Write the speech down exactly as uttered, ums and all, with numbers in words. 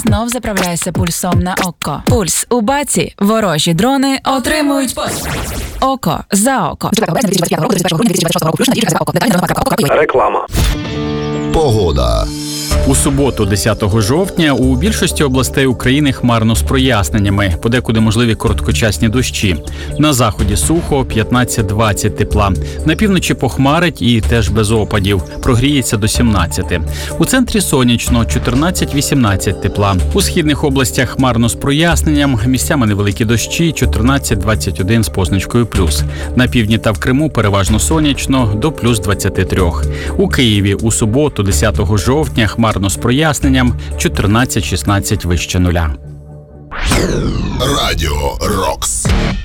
знов заправляйся пульсом на око. Пульс у баці. Ворожі дрони отримують пос. Око за око. Реклама. Погода. У суботу, десятого жовтня, у більшості областей України хмарно з проясненнями, подекуди можливі короткочасні дощі. На заході сухо, п'ятнадцять-двадцять тепла. На півночі похмарить і теж без опадів. Прогріється до сімнадцяти. У центрі сонячно, чотирнадцять-вісімнадцять тепла. У східних областях хмарно з проясненням, місцями невеликі дощі, чотирнадцять-двадцять один з позначкою плюс. На півдні та в Криму переважно сонячно, до плюс двадцяти трьох. У Києві у суботу, десятого жовтня, хмарно з проясненням, чотирнадцять-шістнадцять вище нуля. Радіо Рокс.